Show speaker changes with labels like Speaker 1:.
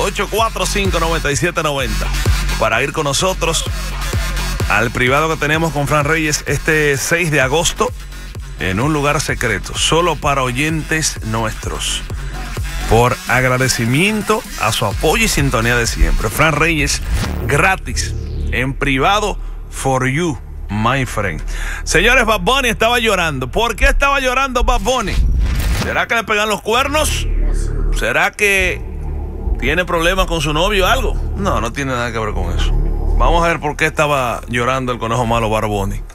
Speaker 1: 845-9790 para ir con nosotros al privado que tenemos con Fran Reyes este 6 de agosto en un lugar secreto, solo para oyentes nuestros. Por agradecimiento a su apoyo y sintonía de siempre. Fran Reyes, gratis, en privado, for you, my friend. Señores, Bad Bunny estaba llorando. ¿Por qué estaba llorando Bad Bunny? ¿Será que le pegan los cuernos? ¿Será que tiene problemas con su novio o algo? No, no tiene nada que ver con eso. Vamos a ver por qué estaba llorando el conejo malo Bad Bunny.